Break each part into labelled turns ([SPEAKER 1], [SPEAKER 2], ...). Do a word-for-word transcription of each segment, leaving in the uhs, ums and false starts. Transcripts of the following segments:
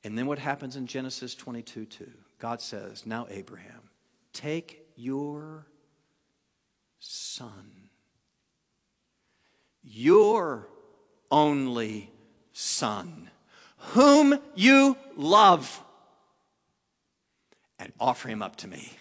[SPEAKER 1] And then what happens in Genesis twenty-two two? God says, now Abraham, take your son, your only son, whom you love, and offer him up to me.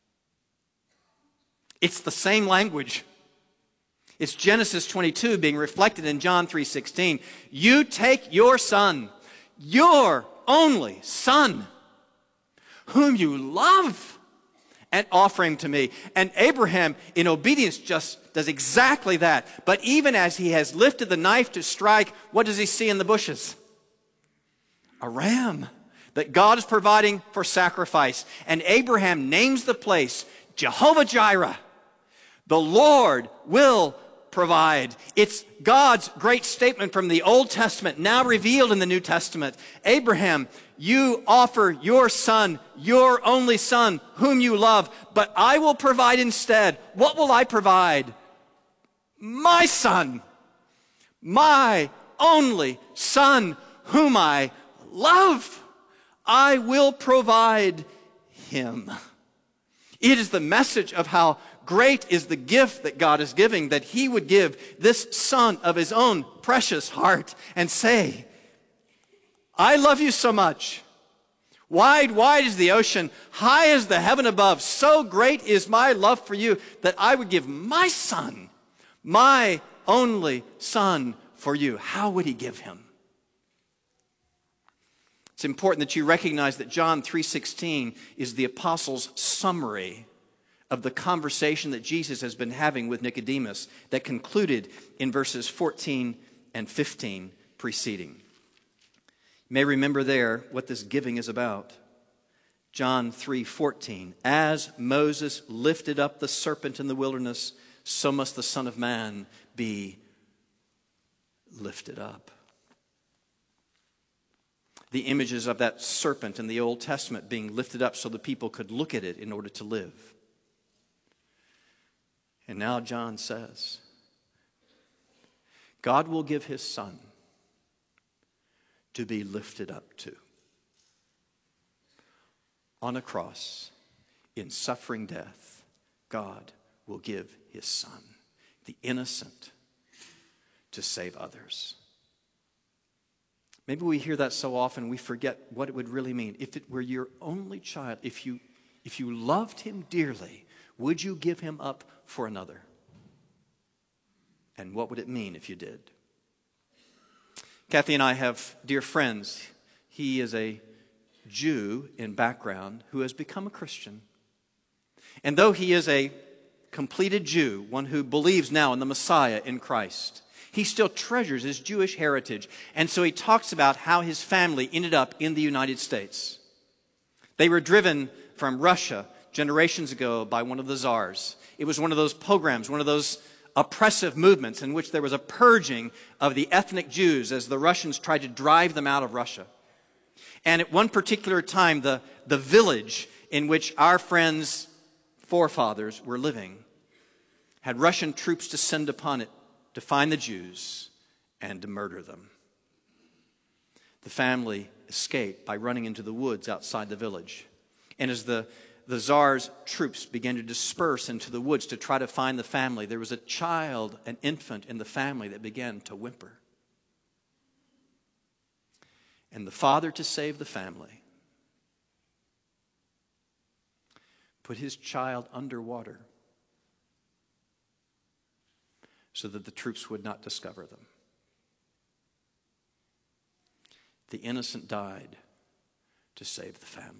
[SPEAKER 1] It's the same language. It's Genesis twenty-two being reflected in John three sixteen. You take your son, your only son, whom you love, and offer him to me. And Abraham, in obedience, just does exactly that. But even as he has lifted the knife to strike, what does he see in the bushes? A ram that God is providing for sacrifice. And Abraham names the place Jehovah Jireh. The Lord will provide. It's God's great statement from the Old Testament, now revealed in the New Testament. Abraham, you offer your son, your only son, whom you love, but I will provide instead. What will I provide? My son, my only son, whom I love. I will provide him. It is the message of how great is the gift that God is giving, that he would give this son of his own precious heart and say, I love you so much. Wide, wide is the ocean, high as the heaven above. So great is my love for you that I would give my son, my only son for you. How would he give him? It's important that you recognize that John three sixteen is the apostles' summary of the conversation that Jesus has been having with Nicodemus that concluded in verses fourteen and fifteen preceding. You may remember there what this giving is about. John three fourteen, as Moses lifted up the serpent in the wilderness, so must the Son of Man be lifted up. The images of that serpent in the Old Testament being lifted up so the people could look at it in order to live. And now John says, God will give his son to be lifted up to. On a cross, in suffering death, God will give his son, the innocent, to save others. Maybe we hear that so often we forget what it would really mean. If it were your only child, if you, if you loved him dearly, would you give him up for another? And what would it mean if you did? Kathy and I have dear friends. He is a Jew in background who has become a Christian. And though he is a completed Jew, one who believes now in the Messiah in Christ, he still treasures his Jewish heritage. And so he talks about how his family ended up in the United States. They were driven from Russia generations ago by one of the czars. It was one of those pogroms, one of those oppressive movements in which there was a purging of the ethnic Jews as the Russians tried to drive them out of Russia. And at one particular time, the, the village in which our friends' forefathers were living had Russian troops descend upon it to find the Jews and to murder them. The family escaped by running into the woods outside the village. And as the, the Tsar's troops began to disperse into the woods to try to find the family, there was a child, an infant in the family that began to whimper. And the father, to save the family, put his child underwater so that the troops would not discover them. The innocent died to save the family.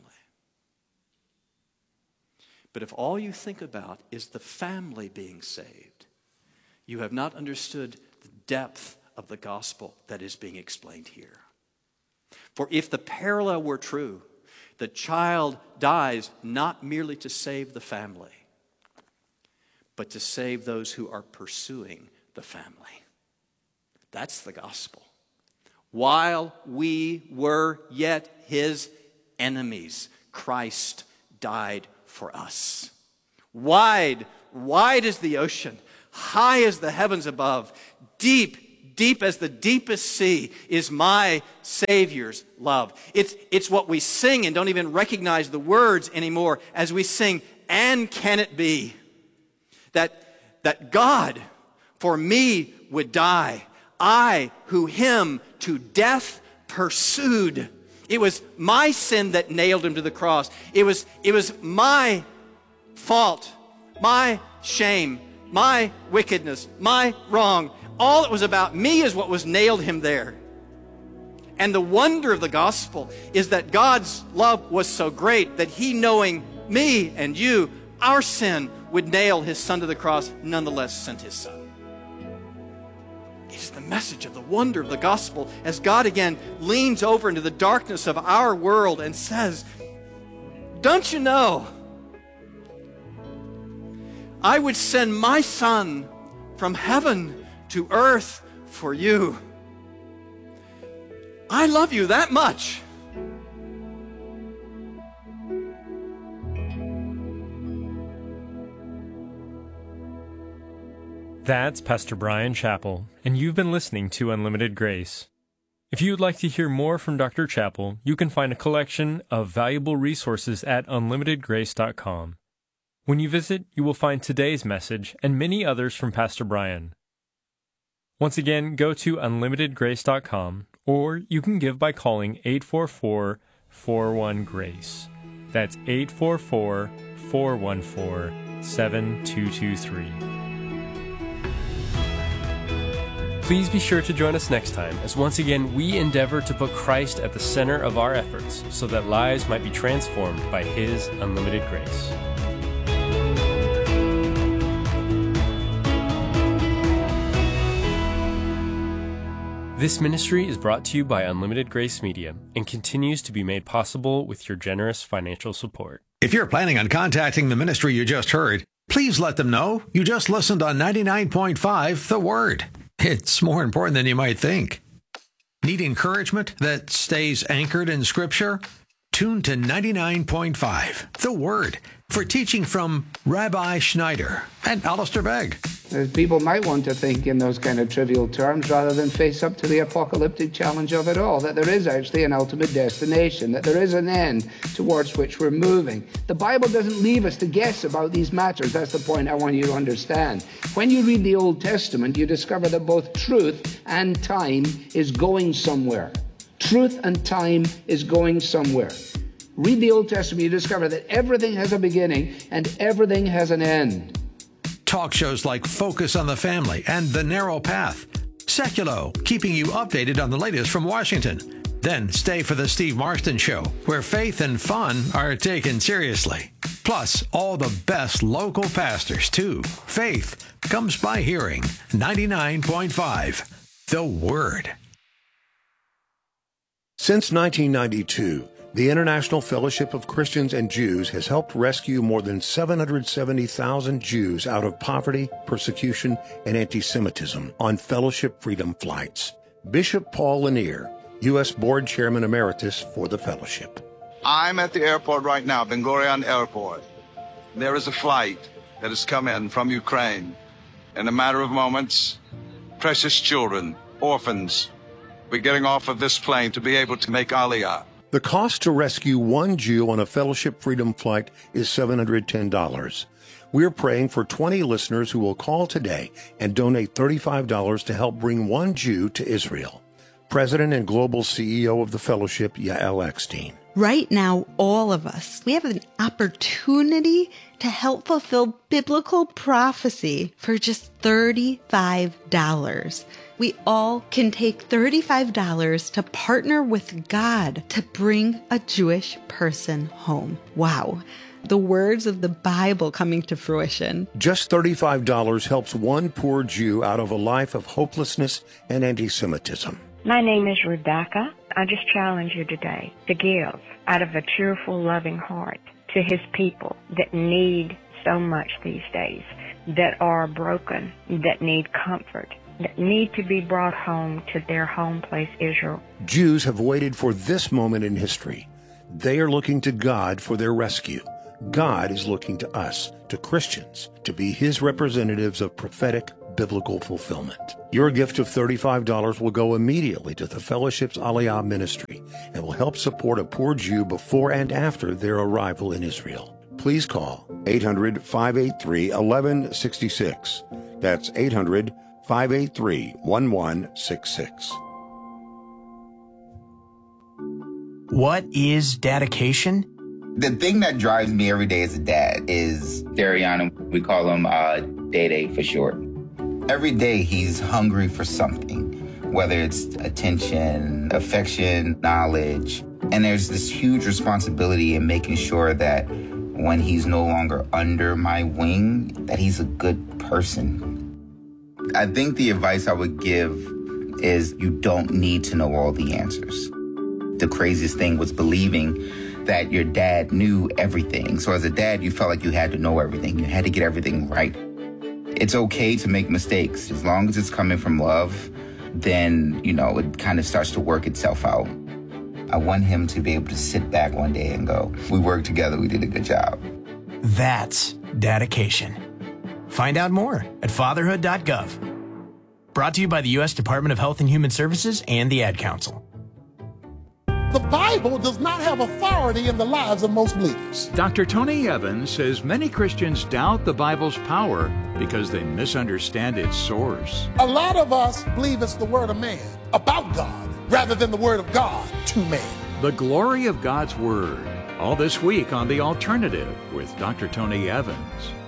[SPEAKER 1] But if all you think about is the family being saved, you have not understood the depth of the gospel that is being explained here. For if the parallel were true, the child dies not merely to save the family, but to save those who are pursuing the family. That's the gospel. While we were yet his enemies, Christ died for us. Wide, wide as the ocean, high as the heavens above, deep, deep as the deepest sea is my Savior's love. It's, it's what we sing and don't even recognize the words anymore as we sing, and can it be that, that God for me would die, I who him to death pursued. It was my sin that nailed him to the cross. It was, it was my fault, my shame, my wickedness, my wrong. All it was about me is what was nailed him there. And the wonder of the gospel is that God's love was so great that he, knowing me and you, our sin, would nail his son to the cross, nonetheless sent his son. It is the message of the wonder of the gospel as God again leans over into the darkness of our world and says, don't you know, I would send my son from heaven to earth for you. I love you that much.
[SPEAKER 2] That's Pastor Bryan Chapell, and you've been listening to Unlimited Grace. If you would like to hear more from Doctor Chapell, you can find a collection of valuable resources at unlimited grace dot com. When you visit, you will find today's message and many others from Pastor Bryan. Once again, go to unlimited grace dot com, or you can give by calling eight four four, four one, GRACE. That's eight four four, four one four, seven two two three. Please be sure to join us next time as once again we endeavor to put Christ at the center of our efforts so that lives might be transformed by His unlimited grace. This ministry is brought to you by Unlimited Grace Media and continues to be made possible with your generous financial support.
[SPEAKER 3] If you're planning on contacting the ministry you just heard, please let them know you just listened on ninety-nine point five The Word. It's more important than you might think. Need encouragement that stays anchored in Scripture? Tune to ninety-nine point five The Word for teaching from Rabbi Schneider and Alistair Begg.
[SPEAKER 4] People might want to think in those kind of trivial terms rather than face up to the apocalyptic challenge of it all, that there is actually an ultimate destination, that there is an end towards which we're moving. The Bible doesn't leave us to guess about these matters. That's the point I want you to understand. When you read the Old Testament, you discover that both truth and time is going somewhere. Truth and time is going somewhere. Read the Old Testament, you discover that everything has a beginning and everything has an end.
[SPEAKER 3] Talk shows like Focus on the Family and The Narrow Path. Seculo, keeping you updated on the latest from Washington. Then stay for the Steve Marston Show, where faith and fun are taken seriously. Plus, all the best local pastors, too. Faith comes by hearing. ninety-nine point five The Word.
[SPEAKER 5] Since nineteen ninety-two, the International Fellowship of Christians and Jews has helped rescue more than seven hundred seventy thousand Jews out of poverty, persecution, and anti-Semitism on fellowship freedom flights. Bishop Paul Lanier, U S Board Chairman Emeritus for the Fellowship.
[SPEAKER 6] I'm at the airport right now, Ben Gurion Airport. There is a flight that has come in from Ukraine. In a matter of moments, precious children, orphans, will be getting off of this plane to be able to make Aliyah.
[SPEAKER 5] The cost to rescue one Jew on a Fellowship Freedom flight is seven hundred ten dollars. We're praying for twenty listeners who will call today and donate thirty-five dollars to help bring one Jew to Israel. President and Global C E O of the Fellowship, Yael Eckstein.
[SPEAKER 7] Right now, all of us, we have an opportunity to help fulfill biblical prophecy for just thirty-five dollars. We all can take thirty-five dollars to partner with God to bring a Jewish person home. Wow. The words of the Bible coming to fruition.
[SPEAKER 5] Just thirty-five dollars helps one poor Jew out of a life of hopelessness and anti-Semitism.
[SPEAKER 8] My name is Rebecca. I just challenge you today to give out of a cheerful, loving heart to His people that need so much these days, that are broken, that need comfort, that need to be brought home to their home place, Israel.
[SPEAKER 5] Jews have waited for this moment in history. They are looking to God for their rescue. God is looking to us, to Christians, to be His representatives of prophetic biblical fulfillment. Your gift of thirty-five dollars will go immediately to the Fellowship's Aliyah ministry and will help support a poor Jew before and after their arrival in Israel. Please call eight hundred, five eight three, one one six six. That's eight hundred, five eight three, one one six six.
[SPEAKER 9] What is dedication?
[SPEAKER 10] The thing that drives me every day as a dad is Dariana. We call him uh, Day-Day for short. Every day he's hungry for something, whether it's attention, affection, knowledge. And there's this huge responsibility in making sure that when he's no longer under my wing, that he's a good person. I think the advice I would give is you don't need to know all the answers. The craziest thing was believing that your dad knew everything. So as a dad, you felt like you had to know everything. You had to get everything right. It's okay to make mistakes. As long as it's coming from love, then, you know, it kind of starts to work itself out. I want him to be able to sit back one day and go, we worked together, we did a good job.
[SPEAKER 9] That's dedication. Find out more at fatherhood dot gov. Brought to you by the U S Department of Health and Human Services and the Ad Council.
[SPEAKER 11] The Bible does not have authority in the lives of most believers.
[SPEAKER 12] Doctor Tony Evans says many Christians doubt the Bible's power because they misunderstand its source.
[SPEAKER 11] A lot of us believe it's the word of man about God rather than the word of God to man.
[SPEAKER 12] The glory of God's word. All this week on The Alternative with Doctor Tony Evans.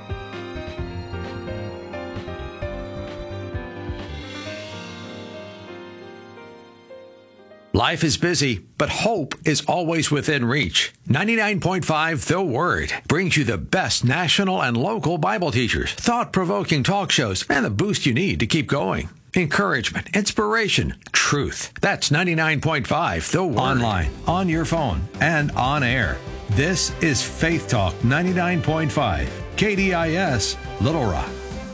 [SPEAKER 3] Life is busy, but hope is always within reach. ninety-nine point five The Word brings you the best national and local Bible teachers, thought-provoking talk shows, and the boost you need to keep going. Encouragement, inspiration, truth. That's ninety-nine point five The Word. Online, on your phone, and on air. This is Faith Talk ninety-nine point five, K D I S, Little Rock.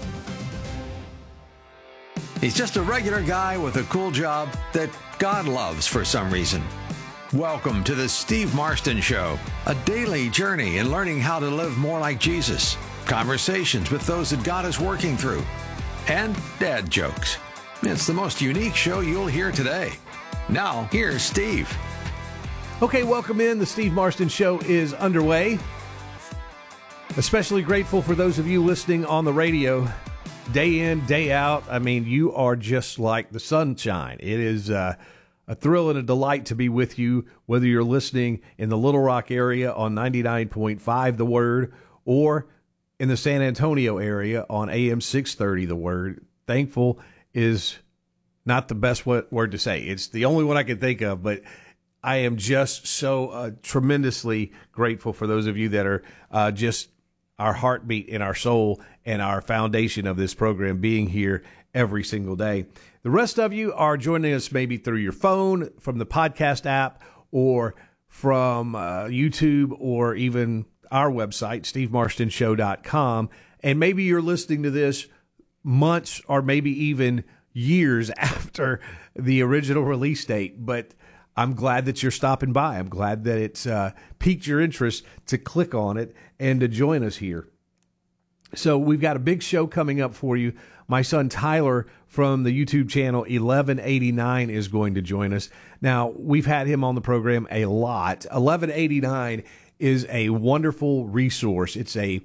[SPEAKER 3] He's just a regular guy with a cool job that God loves for some reason. Welcome to the Steve Marston Show, a daily journey in learning how to live more like Jesus, conversations with those that God is working through, and dad jokes. It's the most unique show you'll hear today. Now, here's Steve.
[SPEAKER 13] Okay, welcome in. The Steve Marston Show is underway. Especially grateful for those of you listening on the radio. Day in, day out. I mean, you are just like the sunshine. It is uh, a thrill and a delight to be with you, whether you're listening in the Little Rock area on ninety-nine point five The Word or in the San Antonio area on A M six thirty The Word. Thankful is not the best word to say. It's the only one I can think of, but I am just so uh, tremendously grateful for those of you that are uh, just our heartbeat in our soul and our foundation of this program being here every single day. The rest of you are joining us maybe through your phone, from the podcast app, or from uh, YouTube, or even our website, steve marston show dot com. And maybe you're listening to this months or maybe even years after the original release date, but I'm glad that you're stopping by. I'm glad that it's uh, piqued your interest to click on it and to join us here. So we've got a big show coming up for you. My son Tyler from the YouTube channel eleven eighty-nine is going to join us. Now, we've had him on the program a lot. eleven eighty-nine is a wonderful resource. It's a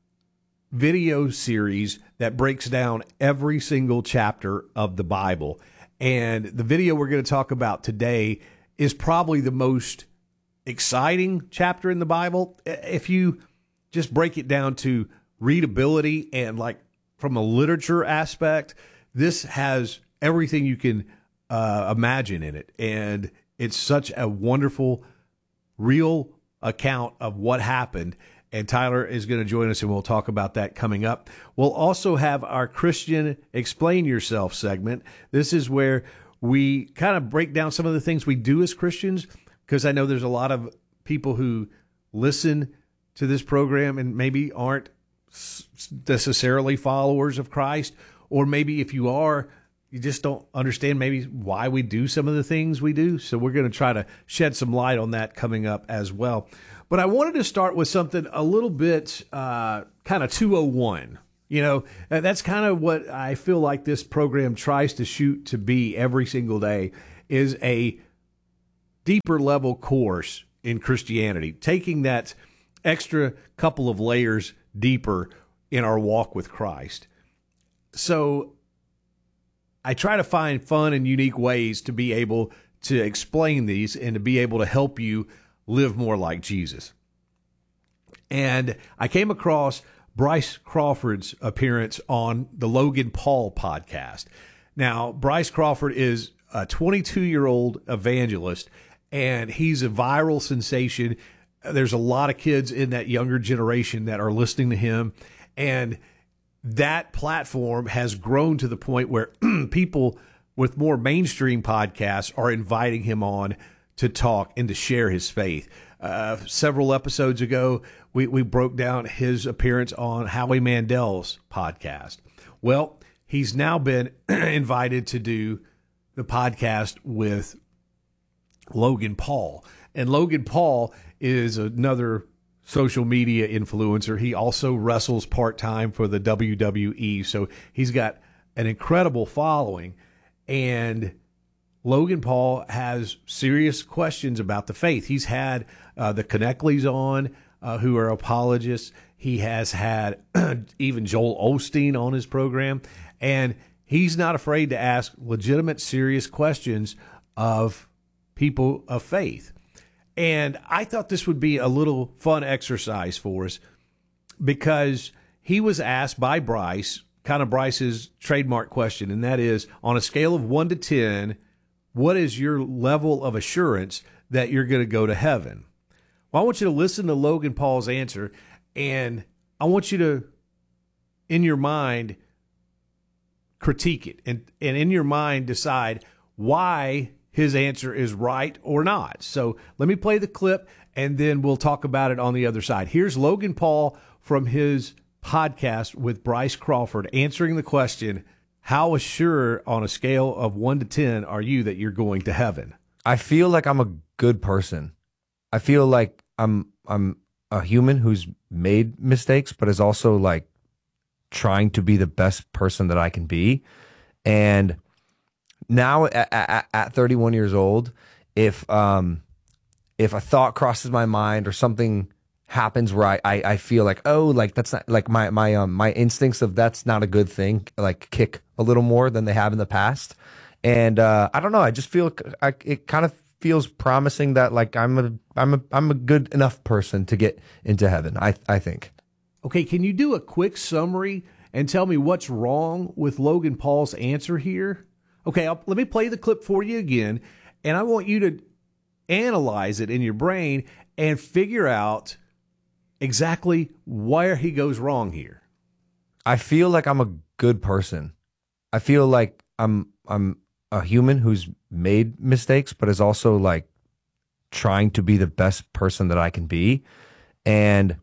[SPEAKER 13] video series that breaks down every single chapter of the Bible. And the video we're going to talk about today is probably the most exciting chapter in the Bible. If you just break it down to readability and like from a literature aspect, this has everything you can uh, imagine in it. And it's such a wonderful, real account of what happened. And Tyler is going to join us, and we'll talk about that coming up. We'll also have our Christian Explain Yourself segment. This is where we kind of break down some of the things we do as Christians, because I know there's a lot of people who listen to this program and maybe aren't necessarily followers of Christ, or maybe if you are, you just don't understand maybe why we do some of the things we do. So we're going to try to shed some light on that coming up as well. But I wanted to start with something a little bit uh, kind of two oh one. You know, that's kind of what I feel like this program tries to shoot to be every single day, is a deeper level course in Christianity, taking that extra couple of layers deeper in our walk with Christ. So I try to find fun and unique ways to be able to explain these and to be able to help you live more like Jesus. And I came across Bryce Crawford's appearance on the Logan Paul podcast. Now, Bryce Crawford is a twenty-two-year-old evangelist, and he's a viral sensation. There's a lot of kids in that younger generation that are listening to him, and that platform has grown to the point where people with more mainstream podcasts are inviting him on to talk and to share his faith. Uh, several episodes ago, we, we broke down his appearance on Howie Mandel's podcast. Well, he's now been invited to do the podcast with Logan Paul. And Logan Paul is another social media influencer. He also wrestles part-time for the W W E. So he's got an incredible following. And Logan Paul has serious questions about the faith. He's had uh, the Connectleys on, uh, who are apologists. He has had even Joel Osteen on his program. And he's not afraid to ask legitimate, serious questions of people of faith. And I thought this would be a little fun exercise for us, because he was asked by Bryce, kind of Bryce's trademark question, and that is, on a scale of one to ten, what is your level of assurance that you're going to go to heaven? Well, I want you to listen to Logan Paul's answer, and I want you to, in your mind, critique it, and, and in your mind decide why his answer is right or not. So let me play the clip, and then we'll talk about it on the other side. Here's Logan Paul from his podcast with Bryce Crawford answering the question, how assured on a scale of one to ten are you that you're going to heaven?
[SPEAKER 14] I feel like I'm a good person. I feel like I'm I'm a human who's made mistakes, but is also like trying to be the best person that I can be. And now at, at, at thirty-one years old, if um if a thought crosses my mind or something happens where I, I, I feel like, oh, like that's not like my my um my instincts of that's not a good thing, like kick a little more than they have in the past. And uh, I don't know, I just feel I, it kind of feels promising that like I'm a I'm a I'm a good enough person to get into heaven, I I think.
[SPEAKER 13] Okay, can you do a quick summary and tell me what's wrong with Logan Paul's answer here? Okay, I'll, let me play the clip for you again, and I want you to analyze it in your brain and figure out exactly where he goes wrong here.
[SPEAKER 14] I feel like I'm a good person. I feel like I'm I'm a human who's made mistakes, but is also like trying to be the best person that I can be. And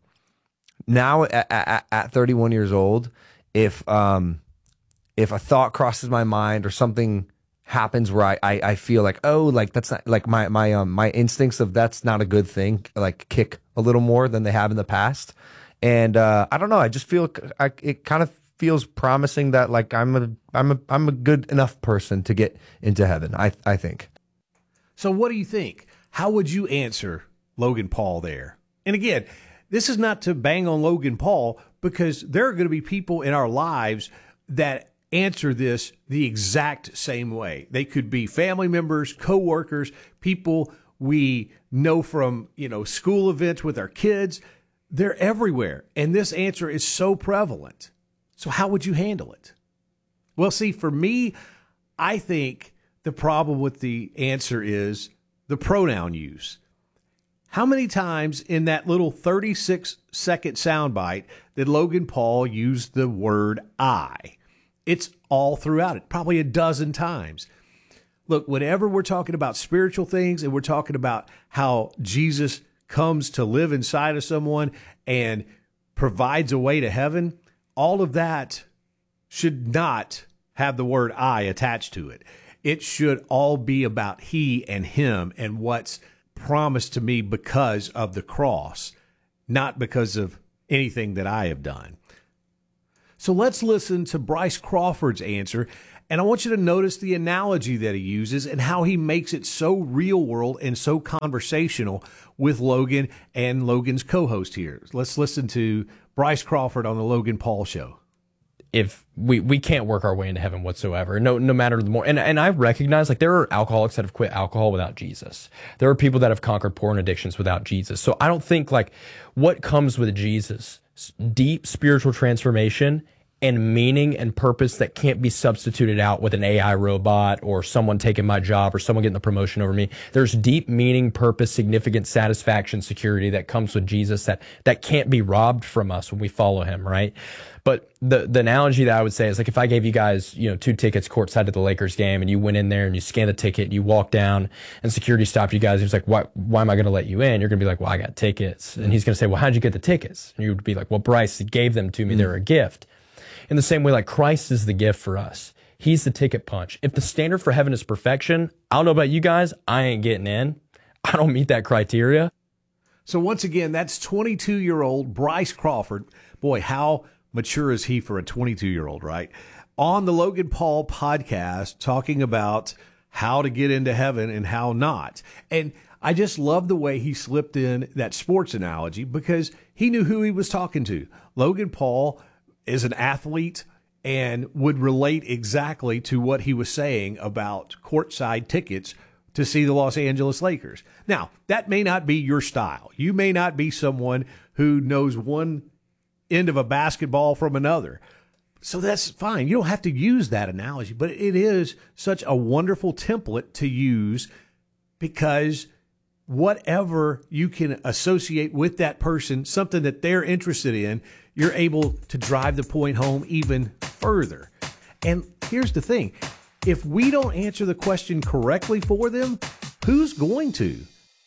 [SPEAKER 14] now at, at, at thirty-one years old, if um if a thought crosses my mind or something happens where I, I, I feel like, oh, like that's not like my my um my instincts of that's not a good thing, like kick a little more than they have in the past. And uh, I don't know, I just feel I, it kind of feels promising that like I'm a I'm a I'm a good enough person to get into heaven, I I think.
[SPEAKER 13] So what do you think? How would you answer Logan Paul there? And again, this is not to bang on Logan Paul, because there are going to be people in our lives that answer this the exact same way. They could be family members, coworkers, people we know from, you know, school events with our kids. They're everywhere. And this answer is so prevalent. So how would you handle it? Well, see, for me, I think the problem with the answer is the pronoun use. How many times in that little thirty-six second soundbite did Logan Paul use the word I? It's all throughout it, probably a dozen times. Look, whenever we're talking about spiritual things and we're talking about how Jesus comes to live inside of someone and provides a way to heaven, all of that should not have the word I attached to it. It should all be about he and him and what's promised to me because of the cross, not because of anything that I have done. So let's listen to Bryce Crawford's answer. And I want you to notice the analogy that he uses and how he makes it so real world and so conversational with Logan and Logan's co-host here. Let's listen to Bryce Crawford on the Logan Paul Show.
[SPEAKER 15] If we, we can't work our way into heaven whatsoever, no no matter the more, and and I recognize, like, there are alcoholics that have quit alcohol without Jesus. There are people that have conquered porn addictions without Jesus. So I don't think, like, what comes with Jesus, deep spiritual transformation and meaning and purpose that can't be substituted out with an A I robot or someone taking my job or someone getting the promotion over me. There's deep meaning, purpose, significant satisfaction, security that comes with Jesus that, that can't be robbed from us when we follow him, right? But the, the analogy that I would say is, like, if I gave you guys, you know, two tickets courtside to the Lakers game and you went in there and you scanned the ticket and you walked down and security stopped you guys, he was like, why, why am I going to let you in? You're going to be like, well, I got tickets. And he's going to say, well, how'd you get the tickets? And you would be like, well, Bryce gave them to me. Mm. They're a gift. In the same way, like, Christ is the gift for us. He's the ticket punch. If the standard for heaven is perfection, I don't know about you guys, I ain't getting in. I don't meet that criteria.
[SPEAKER 13] So once again, that's twenty-two-year-old Bryce Crawford. Boy, how mature is he for a twenty-two-year-old, right? On the Logan Paul podcast, talking about how to get into heaven and how not. And I just love the way he slipped in that sports analogy because he knew who he was talking to. Logan Paul is an athlete and would relate exactly to what he was saying about courtside tickets to see the Los Angeles Lakers. Now, that may not be your style. You may not be someone who knows one end of a basketball from another. So that's fine. You don't have to use that analogy, but it is such a wonderful template to use because whatever you can associate with that person, something that they're interested in, you're able to drive the point home even further. And here's the thing. If we don't answer the question correctly for them, who's going to?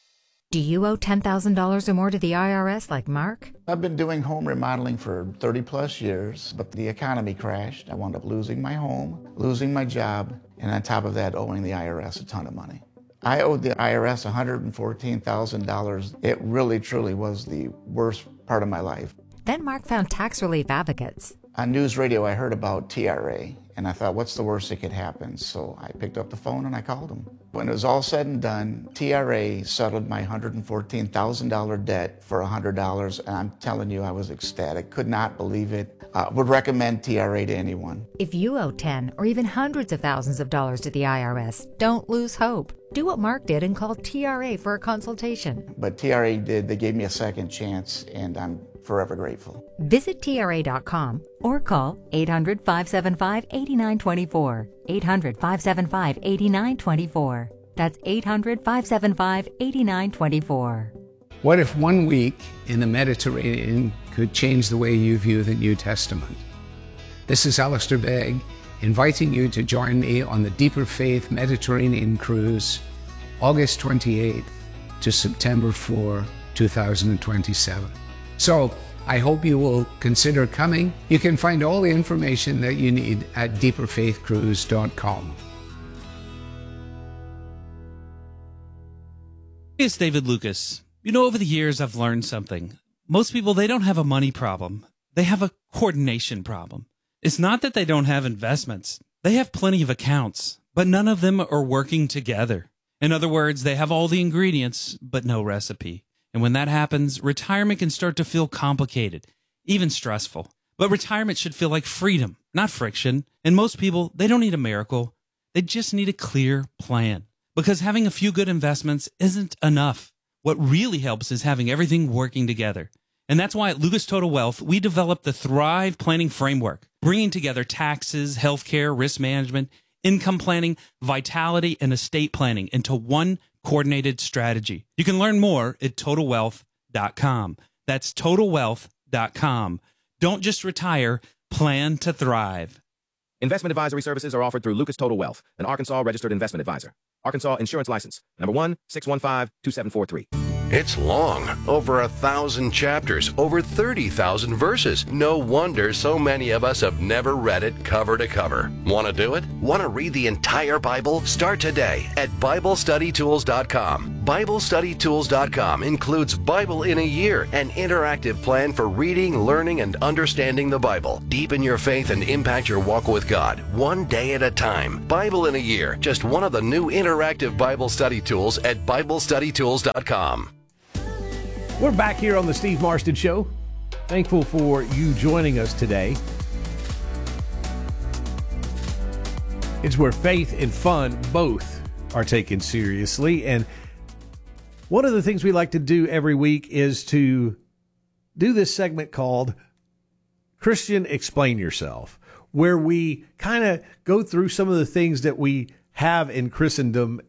[SPEAKER 16] Do you owe ten thousand dollars or more to the I R S like Mark?
[SPEAKER 17] I've been doing home remodeling for thirty plus years, but the economy crashed. I wound up losing my home, losing my job, and on top of that, owing the I R S a ton of money. I owed the I R S one hundred fourteen thousand dollars. It really, truly was the worst part of my life.
[SPEAKER 16] Then Mark found tax relief advocates.
[SPEAKER 17] On news radio, I heard about T R A, and I thought, what's the worst that could happen? So I picked up the phone and I called them. When it was all said and done, T R A settled my one hundred fourteen thousand dollars debt for one hundred dollars, and I'm telling you, I was ecstatic. Could not believe it. Uh, would recommend T R A to anyone.
[SPEAKER 16] If you owe ten or even hundreds of thousands of dollars to the I R S, don't lose hope. Do what Mark did and call T R A for a consultation.
[SPEAKER 17] But T R A did. They gave me a second chance, and I'm forever grateful.
[SPEAKER 16] Visit T R A dot com or call eight hundred, five seven five, eight nine two four. eight hundred, five seven five, eight nine two four. That's eight hundred, five seven five, eight nine two four.
[SPEAKER 4] What if one week in the Mediterranean could change the way you view the New Testament? This is Alistair Begg, inviting you to join me on the Deeper Faith Mediterranean Cruise, August twenty-eighth to September fourth, two thousand twenty-seven. So I hope you will consider coming. You can find all the information that you need at deeper faith cruise dot com.
[SPEAKER 18] Hey, it's David Lucas. You know, over the years, I've learned something. Most people, they don't have a money problem. They have a coordination problem. It's not that they don't have investments. They have plenty of accounts, but none of them are working together. In other words, they have all the ingredients, but no recipe. And when that happens, retirement can start to feel complicated, even stressful. But retirement should feel like freedom, not friction. And most people, they don't need a miracle. They just need a clear plan. Because having a few good investments isn't enough. What really helps is having everything working together. And that's why at Lucas Total Wealth, we developed the Thrive Planning Framework, bringing together taxes, healthcare, risk management, income planning, vitality, and estate planning into one coordinated strategy. You can learn more at total wealth dot com. That's total wealth dot com. Don't just retire, plan to thrive.
[SPEAKER 19] Investment advisory services are offered through Lucas Total Wealth, an Arkansas registered investment advisor. Arkansas Insurance License, number one six one five two seven four three.
[SPEAKER 20] It's long, over a thousand chapters, over thirty thousand verses. No wonder so many of us have never read it cover to cover. Want to do it? Want to read the entire Bible? Start today at bible study tools dot com. Bible Study Tools dot com includes Bible in a Year, an interactive plan for reading, learning, and understanding the Bible. Deepen your faith and impact your walk with God, one day at a time. Bible in a Year, just one of the new interactive Bible study tools at Bible Study Tools dot com.
[SPEAKER 13] We're back here on the Steve Marston Show. Thankful for you joining us today. It's where faith and fun both are taken seriously. And one of the things we like to do every week is to do this segment called Christian Explain Yourself, where we kind of go through some of the things that we have in Christendom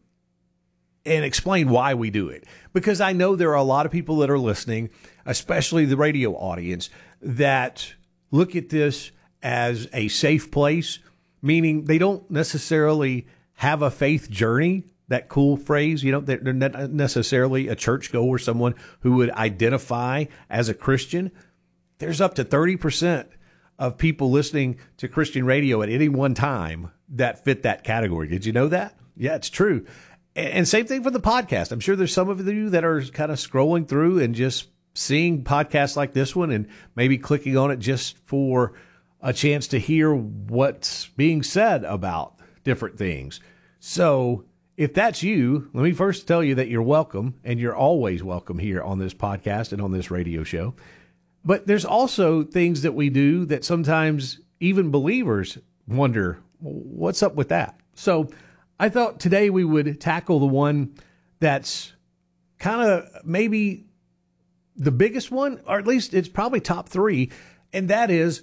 [SPEAKER 13] and explain why we do it. Because I know there are a lot of people that are listening, especially the radio audience, that look at this as a safe place, meaning they don't necessarily have a faith journey. That cool phrase, you know, they're not necessarily a churchgoer, someone who would identify as a Christian. There's up to thirty percent of people listening to Christian radio at any one time that fit that category. Did you know that? Yeah, it's true. And same thing for the podcast. I'm sure there's some of you that are kind of scrolling through and just seeing podcasts like this one and maybe clicking on it just for a chance to hear what's being said about different things. So if that's you, let me first tell you that you're welcome, and you're always welcome here on this podcast and on this radio show. But there's also things that we do that sometimes even believers wonder, what's up with that? So I thought today we would tackle the one that's kind of maybe the biggest one, or at least it's probably top three, and that is,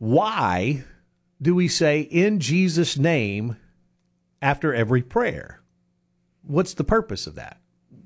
[SPEAKER 13] why do we say in Jesus' name after every prayer? What's the purpose of that?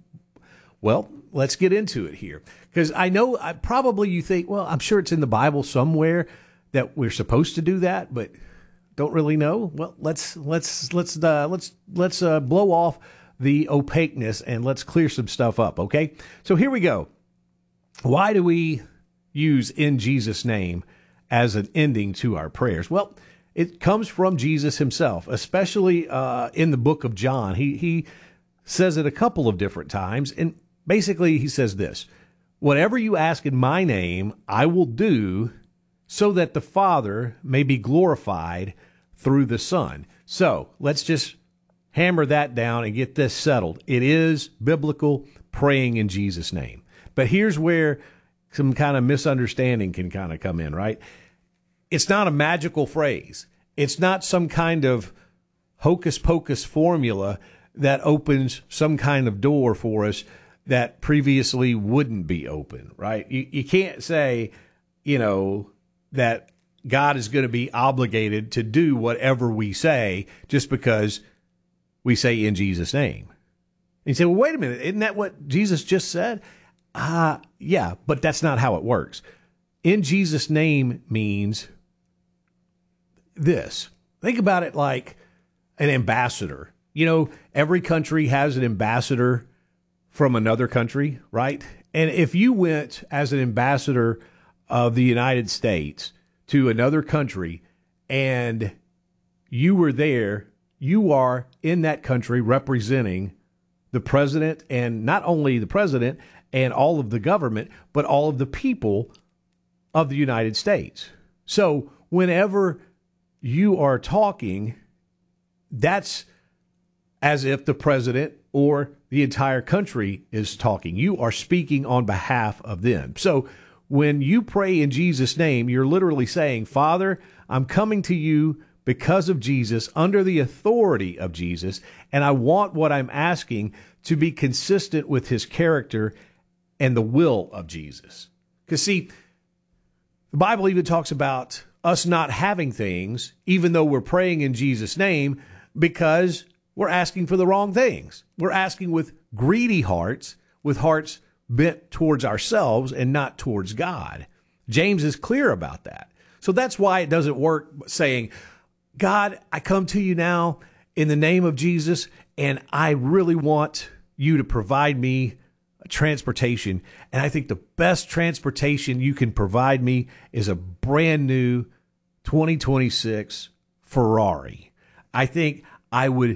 [SPEAKER 13] Well, let's get into it here, because I know I, probably you think, well, I'm sure it's in the Bible somewhere that we're supposed to do that, but don't really know. Well, let's let's let's uh, let's let's uh, blow off the opaqueness and let's clear some stuff up. Okay, so here we go. Why do we use in Jesus' name as an ending to our prayers? Well, it comes from Jesus himself, especially uh, in the book of John. He he says it a couple of different times, and basically he says this: whatever you ask in my name, I will do, so that the Father may be glorified through the Son. So let's just hammer that down and get this settled. It is biblical praying in Jesus' name. But here's where some kind of misunderstanding can kind of come in, right? It's not a magical phrase. It's not some kind of hocus pocus formula that opens some kind of door for us that previously wouldn't be open, right? You, you can't say, you know, that God is going to be obligated to do whatever we say just because we say in Jesus' name. And you say, well, wait a minute, isn't that what Jesus just said? Uh, yeah, but that's not how it works. In Jesus' name means this. Think about it like an ambassador. You know, every country has an ambassador from another country, right? And if you went as an ambassador of the United States to another country and you were there, you are in that country representing the president, and not only the president and all of the government, but all of the people of the United States. So whenever you are talking, that's as if the president or the entire country is talking. You are speaking on behalf of them. So when you pray in Jesus' name, you're literally saying, Father, I'm coming to you because of Jesus, under the authority of Jesus, and I want what I'm asking to be consistent with his character and the will of Jesus. Because see, the Bible even talks about us not having things, even though we're praying in Jesus' name, because we're asking for the wrong things. We're asking with greedy hearts, with hearts bent towards ourselves and not towards God. James is clear about that. So that's why it doesn't work saying, God, I come to you now in the name of Jesus, and I really want you to provide me transportation. And I think the best transportation you can provide me is a brand new twenty twenty-six Ferrari. I think I would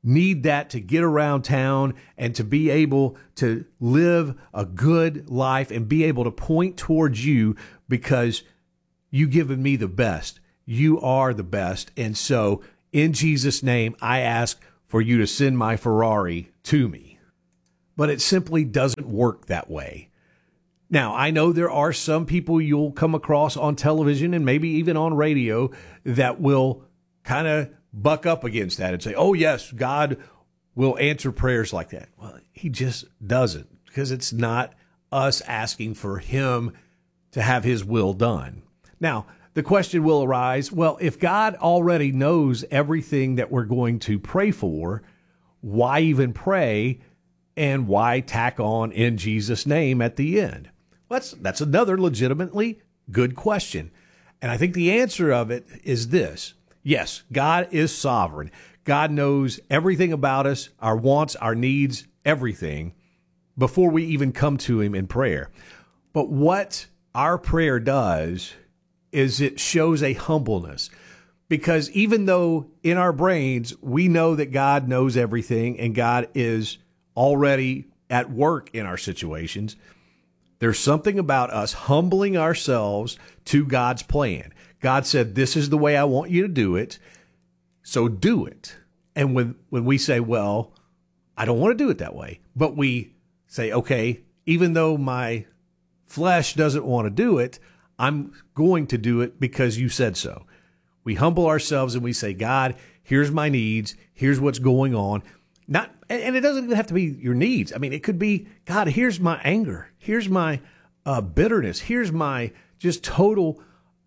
[SPEAKER 13] need that to get around town and to be able to live a good life and be able to point towards you because you given me the best. You are the best. And so in Jesus' name, I ask for you to send my Ferrari to me. But it simply doesn't work that way. Now, I know there are some people you'll come across on television and maybe even on radio that will kind of buck up against that and say, oh, yes, God will answer prayers like that. Well, he just doesn't, because it's not us asking for him to have his will done. Now, the question will arise, well, if God already knows everything that we're going to pray for, why even pray and why tack on in Jesus' name at the end? Well, that's, that's another legitimately good question. And I think the answer of it is this. Yes, God is sovereign. God knows everything about us, our wants, our needs, everything, before we even come to him in prayer. But what our prayer does is it shows a humbleness. Because even though in our brains we know that God knows everything and God is already at work in our situations, there's something about us humbling ourselves to God's plan. God said, this is the way I want you to do it, so do it. And when, when we say, well, I don't want to do it that way, but we say, okay, even though my flesh doesn't want to do it, I'm going to do it because you said so. We humble ourselves and we say, God, here's my needs. Here's what's going on. Not, and it doesn't even have to be your needs. I mean, it could be, God, here's my anger. Here's my uh, bitterness. Here's my just total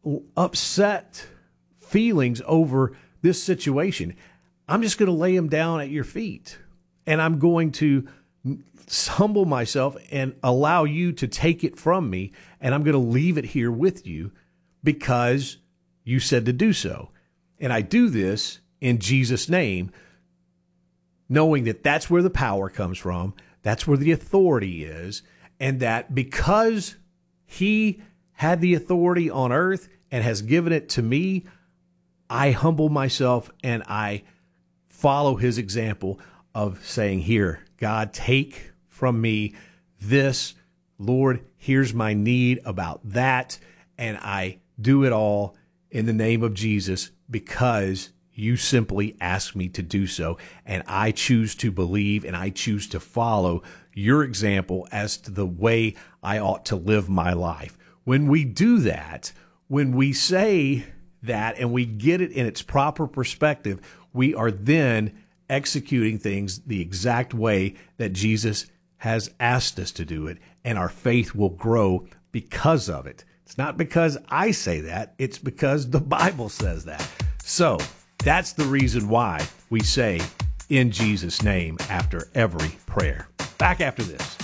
[SPEAKER 13] upset feelings over this situation. I'm just going to lay them down at your feet, and I'm going to humble myself and allow you to take it from me, and I'm going to leave it here with you because you said to do so. And I do this in Jesus' name, knowing that that's where the power comes from, that's where the authority is, and that because he had the authority on earth and has given it to me, I humble myself and I follow his example of saying, here, God, take from me this. Lord, here's my need about that. And I do it all in the name of Jesus because you simply asked me to do so. And I choose to believe and I choose to follow your example as to the way I ought to live my life. When we do that, when we say that and we get it in its proper perspective, we are then executing things the exact way that Jesus has asked us to do it, and our faith will grow because of it. It's not because I say that, it's because the Bible says that. So that's the reason why we say in Jesus' name after every prayer. Back after this.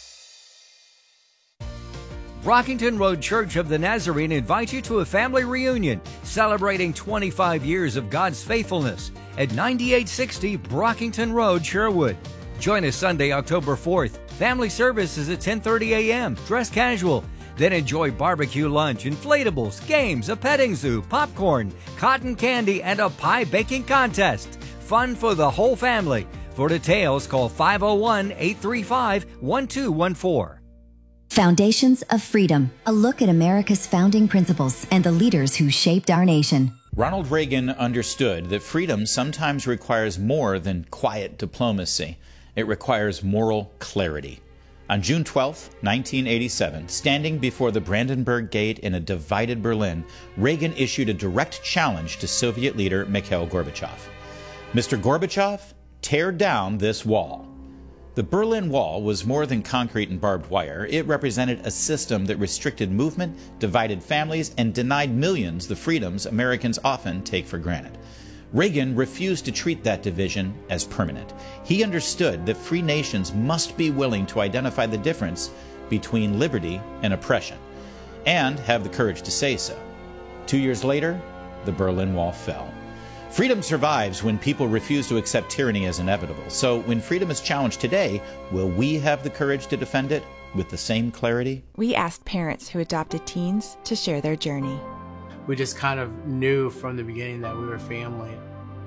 [SPEAKER 21] Brockington Road Church of the Nazarene invites you to a family reunion celebrating twenty-five years of God's faithfulness at ninety-eight sixty Brockington Road, Sherwood. Join us Sunday, October fourth. Family service is at ten thirty a.m. Dress casual. Then enjoy barbecue lunch, inflatables, games, a petting zoo, popcorn, cotton candy, and a pie baking contest. Fun for the whole family. For details, call five oh one, eight three five, one two one four.
[SPEAKER 22] Foundations of Freedom, a look at America's founding principles and the leaders who shaped our nation.
[SPEAKER 23] Ronald Reagan understood that freedom sometimes requires more than quiet diplomacy. It requires moral clarity. On June twelfth, nineteen eighty-seven, standing before the Brandenburg Gate in a divided Berlin, Reagan issued a direct challenge to Soviet leader Mikhail Gorbachev. Mister Gorbachev, tear down this wall. The Berlin Wall was more than concrete and barbed wire. It represented a system that restricted movement, divided families, and denied millions the freedoms Americans often take for granted. Reagan refused to treat that division as permanent. He understood that free nations must be willing to identify the difference between liberty and oppression, and have the courage to say so. Two years later, the Berlin Wall fell. Freedom survives when people refuse to accept tyranny as inevitable. So when freedom is challenged today, will we have the courage to defend it with the same clarity?
[SPEAKER 24] We asked parents who adopted teens to share their journey.
[SPEAKER 25] We just kind of knew from the beginning that we were family.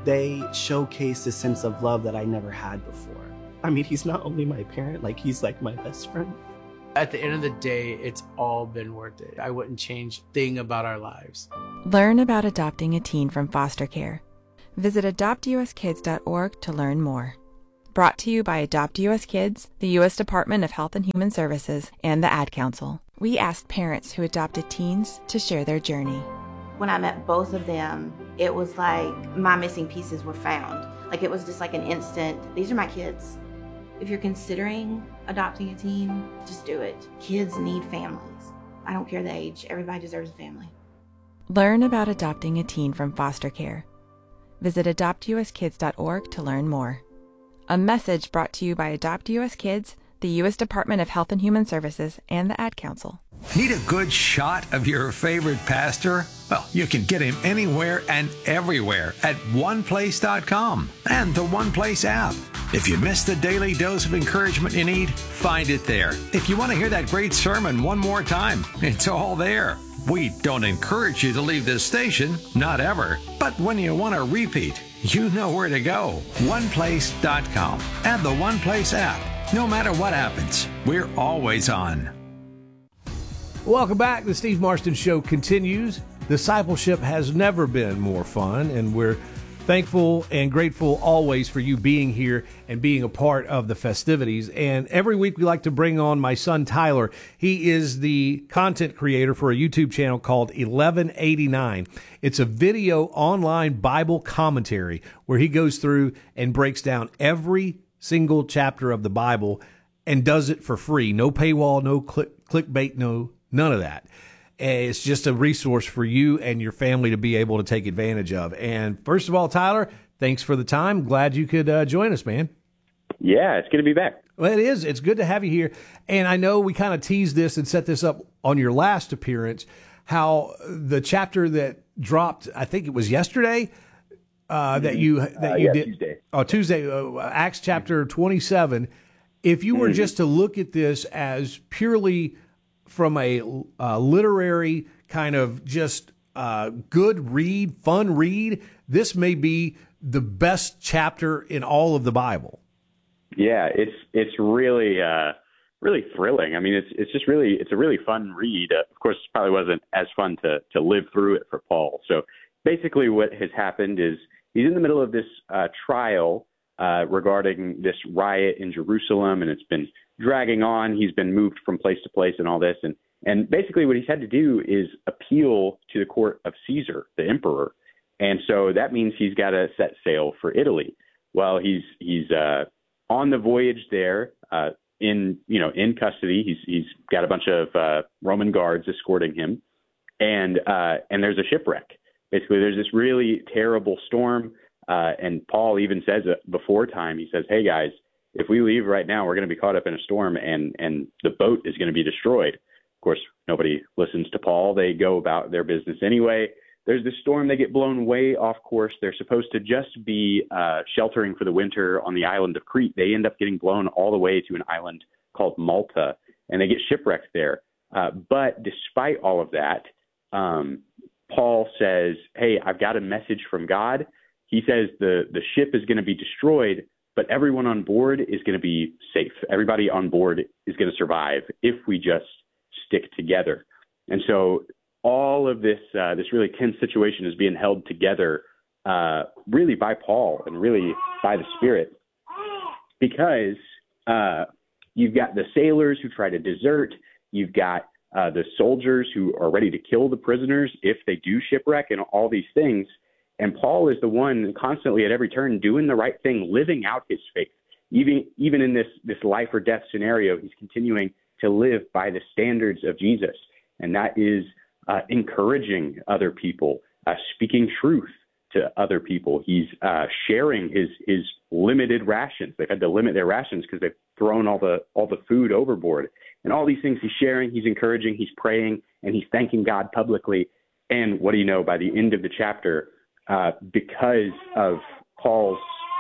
[SPEAKER 1] They showcase a sense of love that I never had before. I mean, he's not only my parent, like he's like my best friend.
[SPEAKER 2] At the end of the day, it's all been worth it. I wouldn't change a thing about our lives.
[SPEAKER 24] Learn about adopting a teen from foster care. Visit adopt u s kids dot org to learn more. Brought to you by Adopt U S Kids, the U S Department of Health and Human Services, and the Ad Council. We asked parents who adopted teens to share their journey.
[SPEAKER 6] When I met both of them, it was like my missing pieces were found. Like it was just like an instant, these are my kids. If you're considering adopting a teen, just do it. Kids need families. I don't care the age, everybody deserves a family.
[SPEAKER 24] Learn about adopting a teen from foster care. Visit adopt u s kids dot org to learn more. A message brought to you by Adopt U S Kids, the U S Department of Health and Human Services, and the Ad Council.
[SPEAKER 3] Need a good shot of your favorite pastor? Well, you can get him anywhere and everywhere at one place dot com and the One Place app. If you missed the daily dose of encouragement you need, find it there. If you want to hear that great sermon one more time, it's all there. We don't encourage you to leave this station, not ever. But when you want to repeat, you know where to go. one place dot com and the One Place app. No matter what happens, we're always on.
[SPEAKER 13] Welcome back. The Steve Marston Show continues. Discipleship has never been more fun, and we're thankful and grateful always for you being here and being a part of the festivities. And every week we like to bring on my son Tyler. He is the content creator for a YouTube channel called eleven eighty-nine. It's a video online Bible commentary where he goes through and breaks down every single chapter of the Bible and does it for free. No paywall, no click, clickbait, no none of that. It's just a resource for you and your family to be able to take advantage of. And first of all, Tyler, thanks for the time. Glad you could uh, join us, man.
[SPEAKER 7] Yeah, it's good to be back.
[SPEAKER 13] Well, it is. It's good to have you here. And I know we kind of teased this and set this up on your last appearance, how the chapter that dropped, I think it was yesterday, uh, that you that
[SPEAKER 7] uh,
[SPEAKER 13] you
[SPEAKER 7] yeah,
[SPEAKER 13] did.
[SPEAKER 7] Tuesday.
[SPEAKER 13] Oh, Tuesday, uh, Acts chapter twenty-seven. If you were
[SPEAKER 7] Mm-hmm.
[SPEAKER 13] just to look at this as purely from a uh, literary kind of just uh, good read, fun read, this may be the best chapter in all of the Bible.
[SPEAKER 7] Yeah, it's it's really uh, really thrilling. I mean, it's it's just really it's a really fun read. Uh, of course, it probably wasn't as fun to to live through it for Paul. So basically, what has happened is he's in the middle of this uh, trial uh, regarding this riot in Jerusalem, and it's been dragging on. He's been moved from place to place and all this. And, and basically what he's had to do is appeal to the court of Caesar, the emperor. And so that means he's got to set sail for Italy. Well, he's, he's uh, on the voyage there uh, in, you know, in custody. He's, he's got a bunch of uh, Roman guards escorting him. And, uh, and there's a shipwreck. Basically, there's this really terrible storm. Uh, and Paul even says it before time. He says, hey, guys, if we leave right now, we're going to be caught up in a storm and, and the boat is going to be destroyed. Of course, nobody listens to Paul. They go about their business anyway. There's this storm. They get blown way off course. They're supposed to just be uh, sheltering for the winter on the island of Crete. They end up getting blown all the way to an island called Malta, and they get shipwrecked there. Uh, but despite all of that, um, Paul says, hey, I've got a message from God. He says the, the ship is going to be destroyed, but everyone on board is going to be safe. Everybody on board is going to survive if we just stick together. And so all of this, uh, this really tense situation is being held together uh, really by Paul and really by the Spirit, because uh, you've got the sailors who try to desert. You've got uh, the soldiers who are ready to kill the prisoners if they do shipwreck, and all these things. And Paul is the one constantly at every turn doing the right thing, living out his faith. Even even in this, this life or death scenario, he's continuing to live by the standards of Jesus. And that is uh, encouraging other people, uh, speaking truth to other people. He's uh, sharing his his limited rations. They've had to limit their rations because they've thrown all the all the food overboard. And all these things he's sharing, he's encouraging, he's praying, and he's thanking God publicly. And what do you know, by the end of the chapter, Uh, because of Paul's,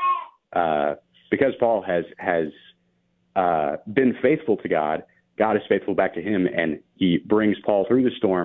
[SPEAKER 7] uh, because Paul has has uh, been faithful to God, God is faithful back to him, and he brings Paul through the storm